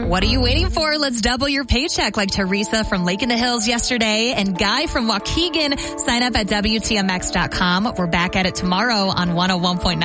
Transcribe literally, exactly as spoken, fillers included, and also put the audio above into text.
What are you waiting for? Let's double your paycheck like Teresa from Lake in the Hills yesterday and Guy from Waukegan. Sign up at W T M X dot com. We're back at it tomorrow on one oh one point nine.